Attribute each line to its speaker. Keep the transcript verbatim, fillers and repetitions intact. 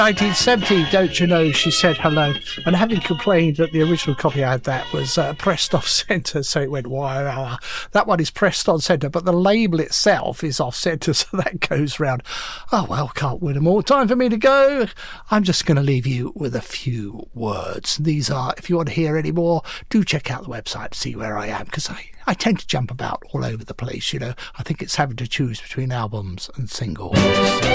Speaker 1: nineteen seventy, Don't You Know She Said Hello, and having complained that the original copy I had that was uh, pressed off centre, so it went wow. That one is pressed on centre, but the label itself is off centre, so that goes round. Oh well, can't win them all. Time for me to go. I'm just going to leave you with a few words. These are, if you want to hear any more, do check out the website to see where I am, because I, I tend to jump about all over the place, you know. I think it's having to choose between albums and singles.